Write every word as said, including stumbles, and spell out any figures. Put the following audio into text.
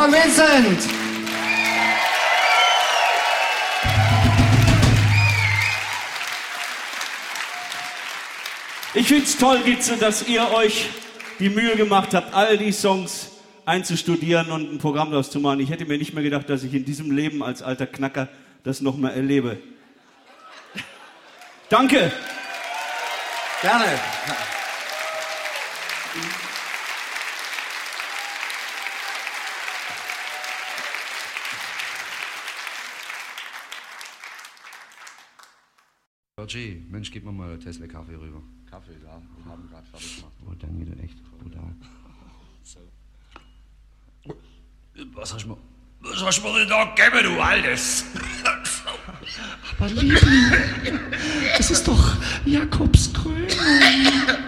Paul Vincent! Ich find's toll, Gitze, dass ihr euch die Mühe gemacht habt, all die Songs einzustudieren und ein Programm daraus zu machen. Ich hätte mir nicht mehr gedacht, dass ich in diesem Leben als alter Knacker das noch mal erlebe. Danke! Gerne. Roger, Mensch, gib mir mal eine Tesla Kaffee rüber. Kaffee, ja, wir haben gerade fertig gemacht. Oh, danke dir, echt. Brutal. So. Was hast du mir, was hast du mir denn da gegeben, du Altes? Aber Liebling, es ist doch Jakobs Krönung.